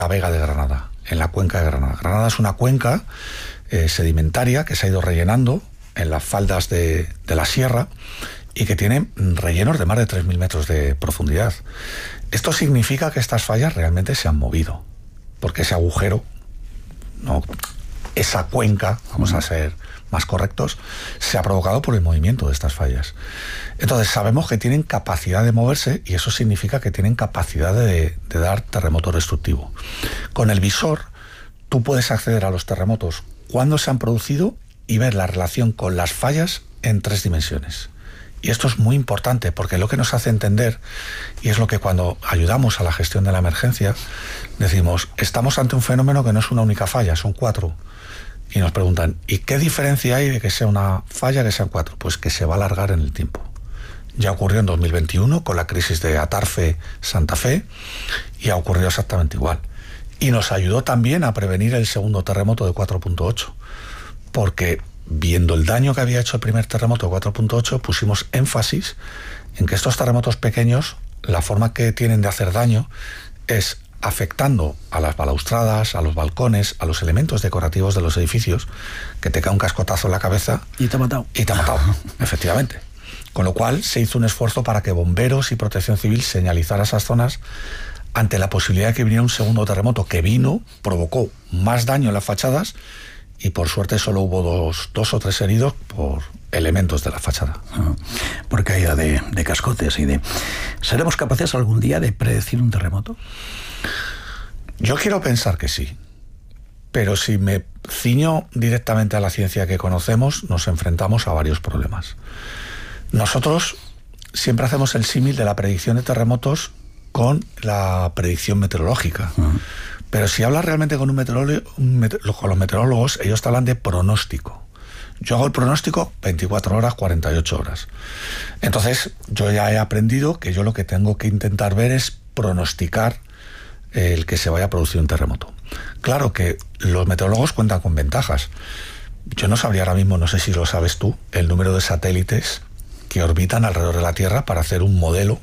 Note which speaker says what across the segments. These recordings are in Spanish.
Speaker 1: la Vega de Granada, en la cuenca de Granada. Granada es una cuenca sedimentaria que se ha ido rellenando en las faldas de la sierra y que tiene rellenos de más de 3.000 metros de profundidad. Esto significa que estas fallas realmente se han movido, porque ese agujero, no, esa cuenca, vamos a ser más correctos, se ha provocado por el movimiento de estas fallas. Entonces sabemos que tienen capacidad de moverse y eso significa que tienen capacidad de dar terremoto destructivo. Con el visor tú puedes acceder a los terremotos cuando se han producido y ver la relación con las fallas en 3 dimensiones. Y esto es muy importante porque lo que nos hace entender, y es lo que cuando ayudamos a la gestión de la emergencia, decimos, estamos ante un fenómeno que no es una única falla, son 4. Y nos preguntan, ¿y qué diferencia hay de que sea una falla que sean 4? Pues que se va a alargar en el tiempo. Ya ocurrió en 2021 con la crisis de Atarfe, Santa Fe, y ha ocurrido exactamente igual. Y nos ayudó también a prevenir el segundo terremoto de 4.8, porque viendo el daño que había hecho el primer terremoto de 4.8, pusimos énfasis en que estos terremotos pequeños, la forma que tienen de hacer daño es afectando a las balaustradas, a los balcones, a los elementos decorativos de los edificios, que te cae un cascotazo en la cabeza
Speaker 2: y te ha matado.
Speaker 1: Y te ha matado, efectivamente. Con lo cual se hizo un esfuerzo para que bomberos y protección civil señalizaran esas zonas ante la posibilidad de que viniera un segundo terremoto que vino, provocó más daño en las fachadas y por suerte solo hubo dos o tres heridos por elementos de la fachada.
Speaker 2: Por caída de cascotes y de... ¿Seremos capaces algún día de predecir un terremoto?
Speaker 1: Yo quiero pensar que sí, pero si me ciño directamente a la ciencia que conocemos, nos enfrentamos a varios problemas. Nosotros siempre hacemos el símil de la predicción de terremotos con la predicción meteorológica. Pero si hablas realmente con con los meteorólogos, ellos te hablan de pronóstico. Yo hago el pronóstico 24 horas, 48 horas. Entonces, yo ya he aprendido que yo lo que tengo que intentar ver es pronosticar el que se vaya a producir un terremoto. Claro que los meteorólogos cuentan con ventajas. Yo no sabría ahora mismo, no sé si lo sabes tú, el número de satélites que orbitan alrededor de la Tierra para hacer un modelo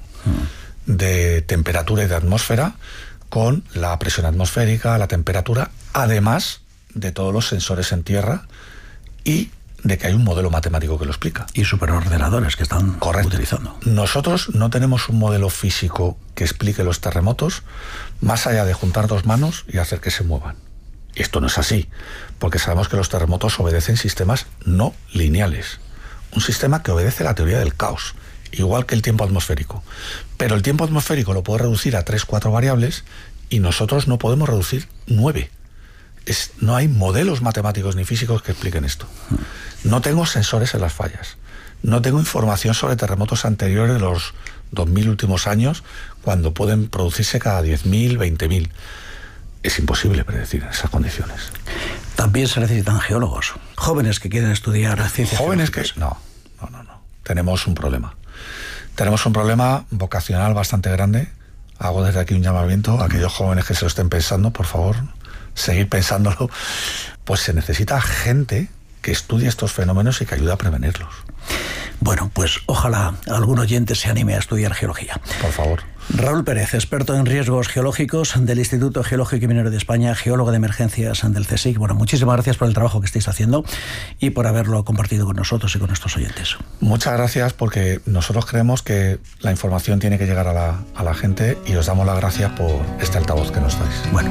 Speaker 1: de temperatura y de atmósfera con la presión atmosférica, la temperatura, además de todos los sensores en tierra y de que hay un modelo matemático que lo explica.
Speaker 2: Y superordenadores que están utilizando.
Speaker 1: Nosotros no tenemos un modelo físico que explique los terremotos más allá de juntar 2 manos y hacer que se muevan. Y esto no es así, porque sabemos que los terremotos obedecen sistemas no lineales. Un sistema que obedece la teoría del caos, igual que el tiempo atmosférico. Pero el tiempo atmosférico lo puede reducir a 3-4 variables y nosotros no podemos reducir 9. No hay modelos matemáticos ni físicos que expliquen esto. No tengo sensores en las fallas. No tengo información sobre terremotos anteriores de los 2000 últimos años, cuando pueden producirse cada 10.000, 20.000. Es imposible predecir en esas condiciones.
Speaker 2: También se necesitan geólogos, jóvenes que quieren estudiar ciencias.
Speaker 1: Jóvenes que... No. Tenemos un problema. Tenemos un problema vocacional bastante grande. Hago desde aquí un llamamiento a aquellos jóvenes que se lo estén pensando, por favor, seguir pensándolo. Pues se necesita gente que estudie estos fenómenos y que ayude a prevenirlos.
Speaker 2: Bueno, pues ojalá algún oyente se anime a estudiar geología.
Speaker 1: Por favor.
Speaker 2: Raúl Pérez, experto en riesgos geológicos del Instituto Geológico y Minero de España, geólogo de emergencias del CSIC. Bueno, muchísimas gracias por el trabajo que estáis haciendo y por haberlo compartido con nosotros y con nuestros oyentes.
Speaker 1: Muchas gracias, porque nosotros creemos que la información tiene que llegar a la gente y os damos las gracias por este altavoz que nos dais.
Speaker 2: Bueno.